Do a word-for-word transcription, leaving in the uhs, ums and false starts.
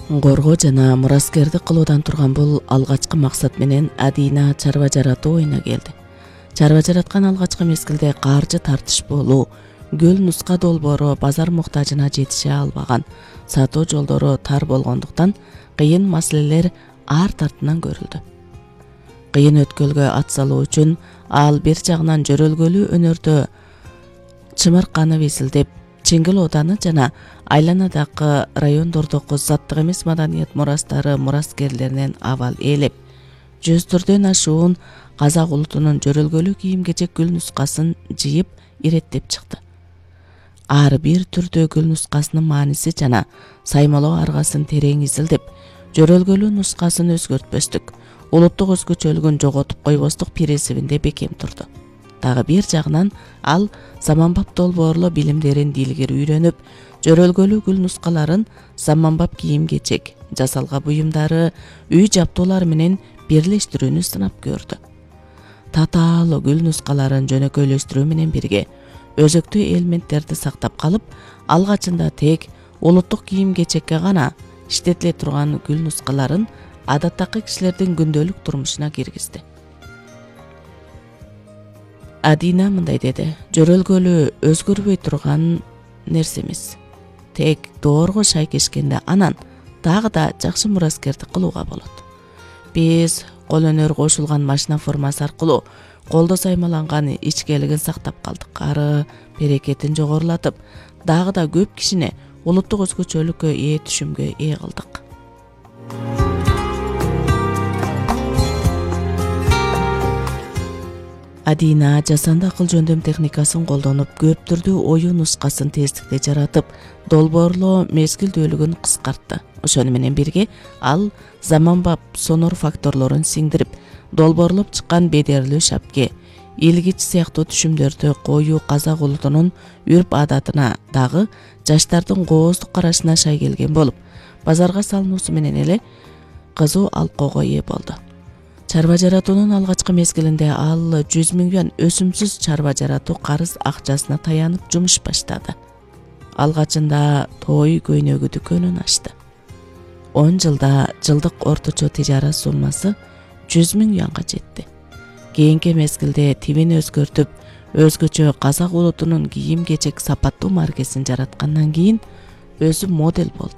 Горго жана мураскерди кылуудан турган бул алгачкы максат менен Адина чарба жаратуу оюна келди. Чарба жараткан алгачкы мезгилде каржы тартышпоолуу, гүл нуска долбоору базар муктажына жетише албаган, сатуу жолдору тар болгондуктан кыйын маселелер ар тартынан көрүлдү. Кыйын өткөлгө ат салуу үчүн ал бир жагынан жөрөлгөлүү өнөрдө чымырканып эсилдеп, Чеңгел ооданы жана айланадагы райондордогу заттык эмес маданият мурастары мураскерлеринен абал ээлеп, жүздөрдөн ашуун казак улутунун жөрөлгөлүү кийим-кечек гүл нускасын жыйып иреттеп чыкты. Ар бир түрдүү гүл нускасынын мааниси жана саймалоо аргасын терең изилдеп, жөрөлгөлүү нускасын өзгөртпөстүк, улуттук өзгөчөлүгүн жоготуп койбостук принцибинде бекем турду. Дагы бир жагынан ал заманбап долбоорло билимдерин дилгер үйрөнүп, жөрөлгөлүү гүл нускаларын заманбап кийим-кечек, жасалга буюмдары, үй жаптуулар менен бирлештирүүнү сынап көрдү. Татаалуу гүл нускаларын жөнөкөйлөштүрүү менен бирге өзөктүү элементтерди сактап калып, алгачында тек улуттук кийим-кечекке гана иштетиле турган гүл нускаларын адаттагы кишилердин күндөлүк турмушуна киргизди. Адина мындай деди: жөрөлгөлүү өзгөрбөй турган нерсе эмес. Тек доорго шайкешкенде анан дагы да жакшы мураскердик кылууга болот. Биз кол өнөр кошулган машина формасы аркылуу колдо саймаланган ичкелигин сактап калдык. Ары берекетин жогорулатып, дагы да көп кишини улуттук өзгөчөлүккө ээ түшүмгө ээ кылдык. Адина жасанды акыл жөндөм техникасын колдонуп, көп түрдүү оюу нускасын тездикте жаратып, долбоорлоо мезгилдүүлүгүн кыскартты. Ошону менен бирге ал заманбап сонор факторлорун сиңдирип, долбоорлоп чыккан бедерлүү шапке, илгич сыяктуу түшүмдөрдү коюу казак улутунун үрп адатына, дагы жаштардын кооздук карашына шай келген болуп, базарга салынуусу менен эле кызуу алкоого ээ болду. Чарба жаратуунун алгачкы мезгилинде ал жүз миңден өсүмсүз чарба жаратуу карыз акчасына таянып жумуш баштады. Алгачында той көйнөгү дүкөнүн ачты. он жылда жылдык орточо тижара суммасы жүз миң юанга жетти. Кийинки мезгилде тибин өзгөртүп, өзгөчө казак улутунун кийим-кечек сапаттуу маркесин жараткандан кийин өзү модель болду.